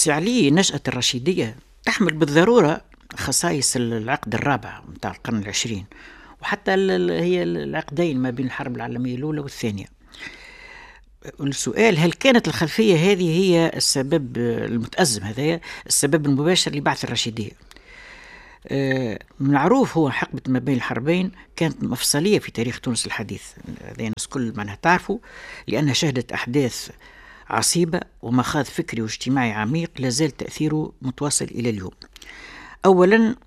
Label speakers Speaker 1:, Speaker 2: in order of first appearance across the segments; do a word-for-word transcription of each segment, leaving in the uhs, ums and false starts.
Speaker 1: سي علي، نشأة الرشيدية تحمل بالضرورة خصائص العقد الرابع متاع القرن العشرين، وحتى هي العقدين ما بين الحرب العالمية الأولى والثانية. السؤال: هل كانت الخلفية هذه هي السبب المتأزم، هذا السبب المباشر لبعث الرشيدية؟ معروف هو حقبة ما بين الحربين كانت مفصلية في تاريخ تونس الحديث، هذا الناس كل معناها تعرفوا، لأنها شهدت أحداث عصيبة ومخاض فكري واجتماعي عميق لا زال تأثيره متواصل إلى اليوم. أولا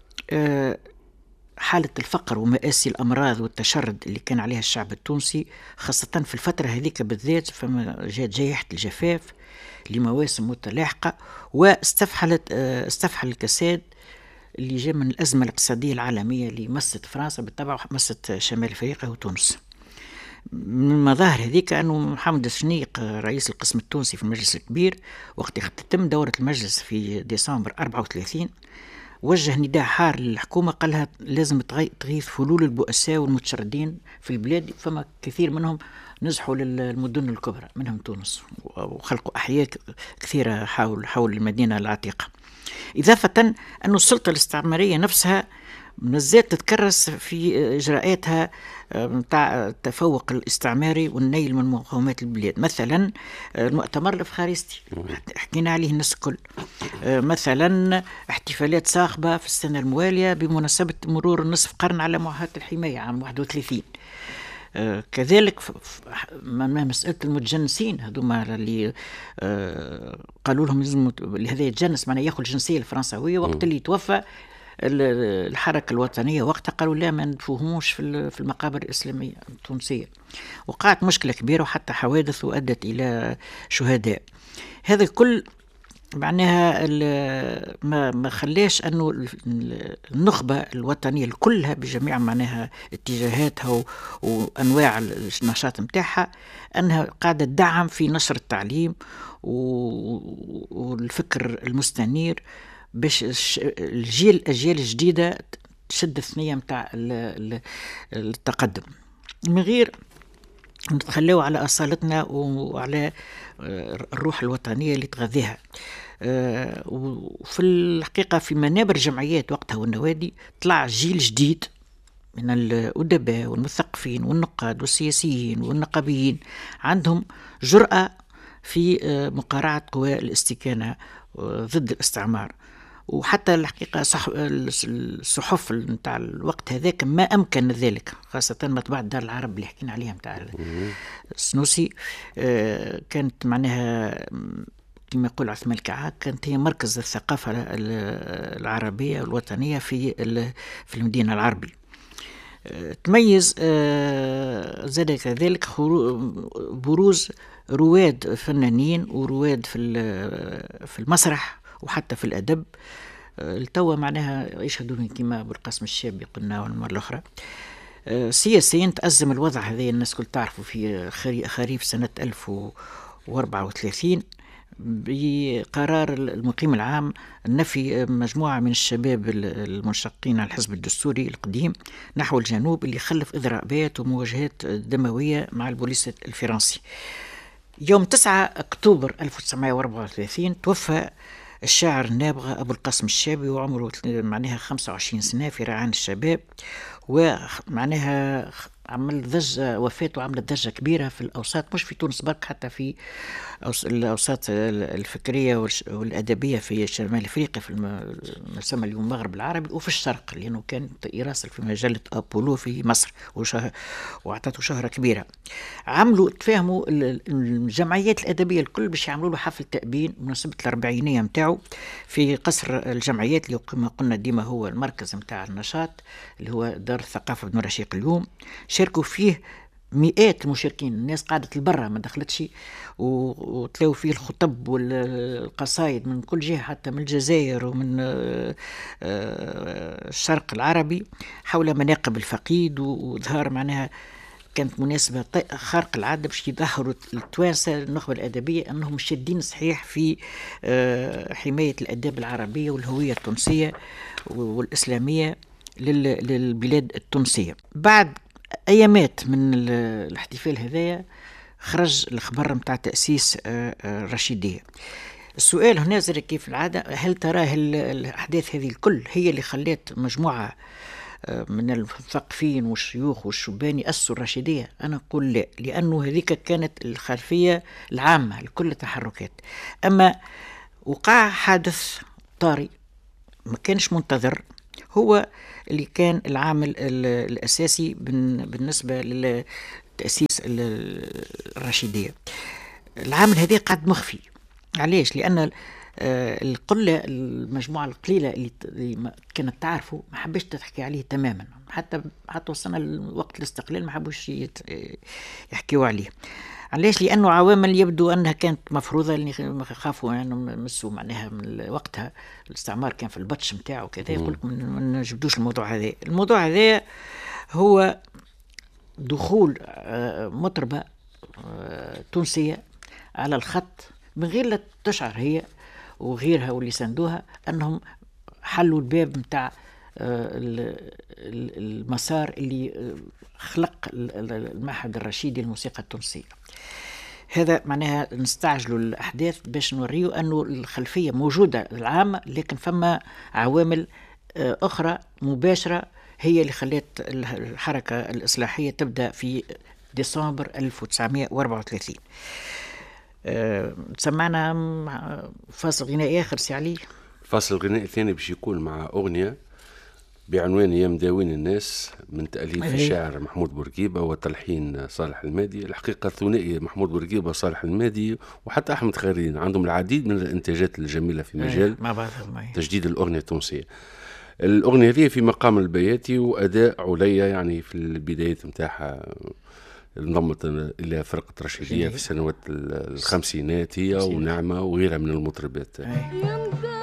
Speaker 1: حالة الفقر ومآسي الأمراض والتشرد اللي كان عليها الشعب التونسي، خاصة في الفترة هذيك بالذات، فما جاءت جائحة الجفاف لمواسم متلاحقة واستفحلت استفحل الكساد اللي جاء من الأزمة الاقتصادية العالمية اللي مست فرنسا بالطبع ومست شمال أفريقيا وتونس. من المظاهر هذيك أنه محمد الشنيق رئيس القسم التونسي في المجلس الكبير وقت اختتم دورة المجلس في ديسمبر أربعة وثلاثين وجه نداء حار للحكومة، قالها لازم تغيث فلول البؤساء والمتشردين في البلاد، فما كثير منهم نزحوا للمدن الكبرى منهم تونس وخلقوا أحياء كثيرة حول حول المدينة العتيقة. إضافة أن السلطة الاستعمارية نفسها مازالت تتكرس في إجراءاتها متاع التفوق الاستعماري والنيل من مقاومات البلاد. مثلا المؤتمر الإفخارستي حكينا عليه الناس الكل، مثلا احتفالات صاخبة في السنة الموالية بمناسبة مرور نصف قرن على معاهدة الحماية عام واحد وثلاثين. آه كذلك مسألة المتجنسين هذوما اللي آه قالوا لهم لازم هذا يتجنس معناه ياخذ الجنسية الفرنسوية، وقت اللي توفى الحركة الوطنية وقتها قالوا لا ما ندفوهموش في المقابر الإسلامية التونسية، وقعت مشكلة كبيرة وحتى حوادث وأدت إلى شهداء. هذا الكل معناها ما ما خلاش انه النخبه الوطنيه كلها بجميع معناها اتجاهاتها وانواع النشاط نتاعها انها قاعده تدعم في نشر التعليم والفكر المستنير باش الجيل الاجيال الجديده تشد الثنيه نتاع التقدم، من غير نتخلوا على أصالتنا وعلى الروح الوطنية اللي تغذيها. وفي الحقيقة في منابر الجمعيات وقتها والنوادي طلع جيل جديد من الأدباء والمثقفين والنقاد والسياسيين والنقابيين عندهم جرأة في مقارعة قوى الاستكانة ضد الاستعمار. وحتى الحقيقة صح الصحف نتاع الوقت هذاك ما أمكن ذلك، خاصة مطبعة دار العرب اللي حكينا عليها نتاع السنوسي، كانت معناها كما يقول عثمان الكعاك كانت هي مركز الثقافة العربية الوطنية في في المدينة العربي. تميز زاد كذلك بروز رواد فنانين ورواد في في المسرح وحتى في الأدب التوا معناها يشهدون كما أبو القاسم الشابي قلنا والمرة الأخرى. سياسيا تأزم الوضع هذا الناس كل تعرفوا في خريف سنة ألف وأربعة وثلاثين بقرار المقيم العام نفي مجموعة من الشباب المنشقين على الحزب الدستوري القديم نحو الجنوب اللي خلف إضرابات ومواجهات دموية مع البوليس الفرنسي. يوم تسعة أكتوبر ألف وتسعمائة وأربعة وثلاثين توفى الشاعر النابغة أبو القاسم الشابي وعمره معناها خمسة وعشرين سنة في ريعان الشباب، ومعناها عمل ضجة وفاته عملت ضجة كبيرة في الأوساط مش في تونس برك، حتى في الأوساط الفكرية والأدبية في شمال أفريقيا في ما يسمى اليوم المغرب العربي وفي الشرق، لأنه كان يراسل في مجلة أبولو في مصر وأعطته شهرة كبيرة. عملوا تفاهموا الجمعيات الأدبية الكل باش يعملوا له حفل تأبين بمناسبة الأربعينية متاعه في قصر الجمعيات اللي كما قلنا ديما هو المركز متاع النشاط اللي هو دار الثقافة بن رشيق اليوم. شاركوا فيه مئات المشاركين، الناس قعدت البرة ما دخلتش، وتلاقوا فيه الخطب والقصايد من كل جهة حتى من الجزائر ومن الشرق العربي حول مناقب الفقيد، وظهر معناها كانت مناسبة خارق العادة باش يظهروا التوانسة النخبة الأدبية أنهم شادين صحيح في حماية الأداب العربية والهوية التونسية والإسلامية للبلاد التونسية. بعد أيامات من الاحتفال هذايا خرج الخبر متاع تأسيس الرشيدية. السؤال هنا زي كيف العادة، هل تراه الأحداث هذه الكل هي اللي خلت مجموعة من المثقفين والشيوخ والشبان يأسسوا الرشيدية؟ أنا أقول لا، لأنه هذيك كانت الخلفية العامة لكل التحركات. أما وقع حادث طارئ ما كانش منتظر هو اللي كان العامل الأساسي بالنسبة لتأسيس الرشيدية. العامل هذا قاعد مخفي. علاش؟ لأن القلة المجموعة القليلة اللي كانت تعرفه ما حبش تحكي عليه تماما، حتى حتى وصلنا لوقت الاستقلال ما حبوش يحكيوا عليه. علاش؟ لأنه عوامل يبدو أنها كانت مفروضة، اللي خافوا يعني مسوا معناها من وقتها الاستعمار كان في البطش متاعه وكذا، يقول لك ما نجبدوش الموضوع هذا. الموضوع هذا هو دخول مطربة تونسية على الخط من غير لا تشعر هي وغيرها واللي ساندوها أنهم حلوا الباب متاع المسار اللي خلق المعهد الرشيدي للموسيقى التونسية. هذا معناها نستعجلوا الأحداث باش نوريه أنه الخلفية موجودة العامة، لكن فما عوامل أخرى مباشرة هي اللي خلت الحركة الإصلاحية تبدأ في ديسمبر ألف وتسعمائة وأربعة وثلاثين. أه سمعنا فاصل غنائي آخر سي علي.
Speaker 2: فاصل غنائي ثاني باش يكون مع أغنية بعنوان يا مداوين الناس من تأليف أيه. الشاعر محمود بورقيبة وتلحين صالح المادي. الحقيقة ثنائي محمود بورقيبة وصالح المادي وحتى أحمد خيرين عندهم العديد من الانتاجات الجميلة في مجال أيه. تجديد الأغنية التونسية. الأغنية هذه في مقام البياتي وأداء عليا، يعني في البدايات متاعها انضمت إلى فرقة رشيدية في السنوات الخمسينات هي ونعمة وغيرها من المطربات.